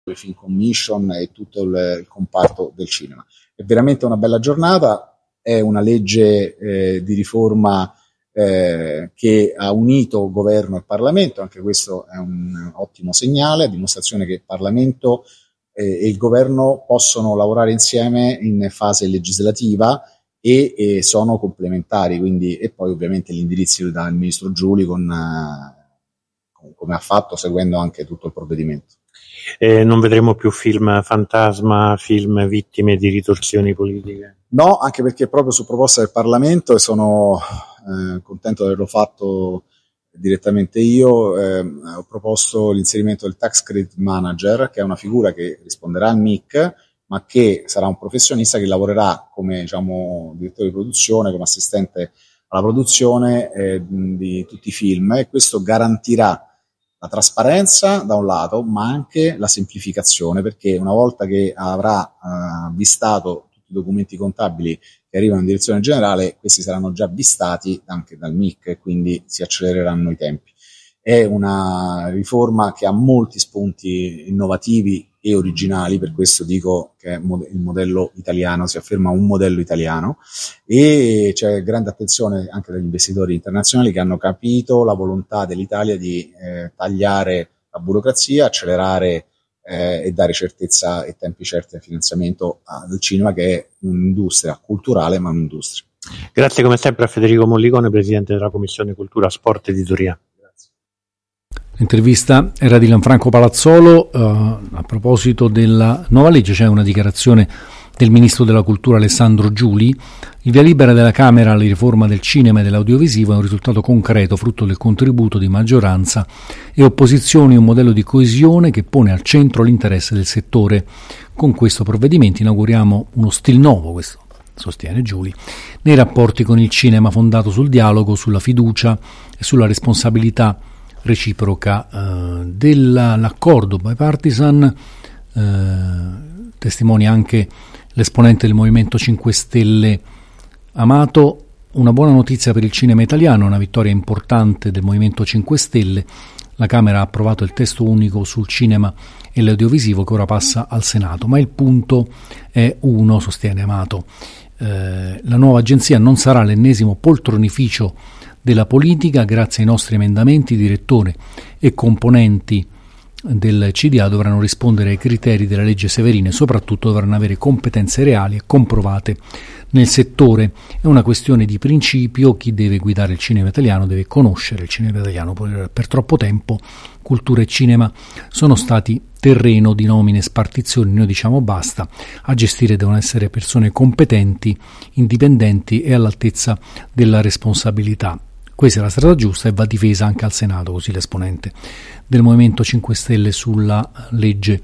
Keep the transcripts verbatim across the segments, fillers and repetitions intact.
le Film Commission e tutto il, il comparto del cinema. È veramente una bella giornata, è una legge eh, di riforma eh, che ha unito governo e Parlamento, anche questo è un ottimo segnale, a dimostrazione che il Parlamento eh, e il governo possono lavorare insieme in fase legislativa e, e sono complementari, quindi, e poi ovviamente gli indirizzi li dà il ministro Giuli con, eh, come ha fatto, seguendo anche tutto il provvedimento. Eh, non vedremo più film fantasma, film vittime di ritorsioni politiche? No, anche perché proprio su proposta del Parlamento, e sono eh, contento di averlo fatto direttamente io, eh, ho proposto l'inserimento del Tax Credit Manager, che è una figura che risponderà al M I C, ma che sarà un professionista che lavorerà come, diciamo, direttore di produzione, come assistente alla produzione eh, di tutti i film, e questo garantirà la trasparenza da un lato, ma anche la semplificazione, perché una volta che avrà eh, vistato tutti i documenti contabili che arrivano in direzione generale, questi saranno già vistati anche dal M I C e quindi si accelereranno i tempi. È una riforma che ha molti spunti innovativi e originali, per questo dico che è il modello italiano, si afferma un modello italiano, e c'è grande attenzione anche dagli investitori internazionali che hanno capito la volontà dell'Italia di eh, tagliare la burocrazia, accelerare eh, e dare certezza e tempi certi al finanziamento al cinema, che è un'industria culturale ma un'industria. Grazie come sempre a Federico Mollicone, Presidente della Commissione Cultura, Sport e Editoria. L'intervista era di Lanfranco Palazzolo. Uh, a proposito della nuova legge c'è una dichiarazione del Ministro della Cultura Alessandro Giuli. Il via libera della Camera alla riforma del cinema e dell'audiovisivo è un risultato concreto frutto del contributo di maggioranza e opposizioni, un modello di coesione che pone al centro l'interesse del settore. Con questo provvedimento inauguriamo uno stil nuovo, questo sostiene Giuli, nei rapporti con il cinema, fondato sul dialogo, sulla fiducia e sulla responsabilità reciproca. Uh, dell'accordo bipartisan uh, testimonia anche l'esponente del Movimento cinque Stelle Amato. Una buona notizia per il cinema italiano, una vittoria importante del Movimento cinque Stelle. La Camera ha approvato il testo unico sul cinema e l'audiovisivo che ora passa al Senato, ma il punto è uno, sostiene Amato. Uh, la nuova agenzia non sarà l'ennesimo poltronificio della politica. Grazie ai nostri emendamenti, direttore e componenti del C D A dovranno rispondere ai criteri della legge Severino e soprattutto dovranno avere competenze reali e comprovate nel settore. È una questione di principio: chi deve guidare il cinema italiano deve conoscere il cinema italiano. Per troppo tempo cultura e cinema sono stati terreno di nomine e spartizioni. Noi diciamo basta, a gestire devono essere persone competenti, indipendenti e all'altezza della responsabilità. Questa è la strada giusta e va difesa anche al Senato, così l'esponente del Movimento cinque Stelle sulla legge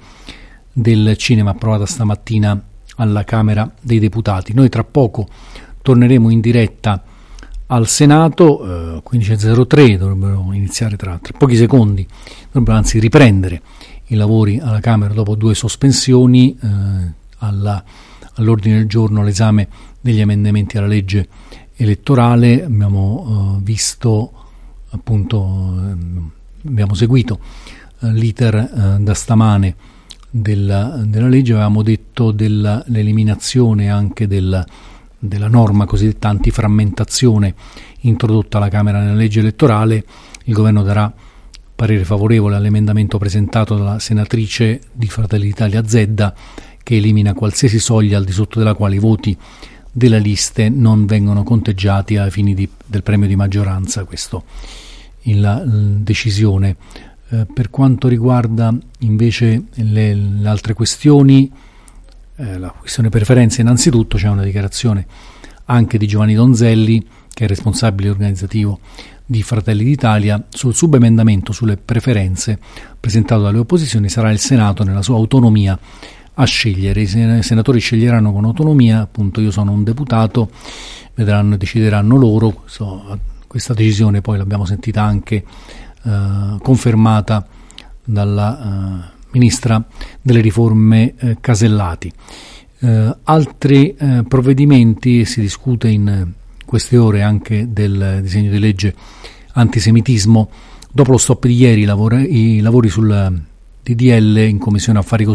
del cinema approvata stamattina alla Camera dei Deputati. Noi tra poco torneremo in diretta al Senato, eh, quindici e zero tre, dovrebbero iniziare tra, tra pochi secondi, dovrebbero anzi riprendere i lavori alla Camera dopo due sospensioni, eh, alla, all'ordine del giorno l'esame degli emendamenti alla legge elettorale. Abbiamo uh, visto appunto uh, abbiamo seguito uh, l'iter uh, da stamane della, della legge. Avevamo detto dell'eliminazione anche del, della norma cosiddetta antiframmentazione introdotta alla Camera nella legge elettorale. Il governo darà parere favorevole all'emendamento presentato dalla senatrice di Fratelli d'Italia Zedda, che elimina qualsiasi soglia al di sotto della quale i voti delle liste non vengono conteggiati ai fini di, del premio di maggioranza. Questo in la, la decisione. Eh, per quanto riguarda invece le, le altre questioni, eh, la questione preferenze, innanzitutto c'è una dichiarazione anche di Giovanni Donzelli, che è responsabile organizzativo di Fratelli d'Italia. Sul subemendamento sulle preferenze presentato dalle opposizioni sarà il Senato nella sua autonomia a scegliere. I senatori sceglieranno con autonomia, appunto io sono un deputato, vedranno e decideranno loro. So, questa decisione poi l'abbiamo sentita anche eh, confermata dalla eh, ministra delle riforme eh, Casellati. Eh, altri eh, provvedimenti, si discute in queste ore anche del disegno di legge antisemitismo. Dopo lo stop di ieri, i lavori, i lavori sul D D L in Commissione Affari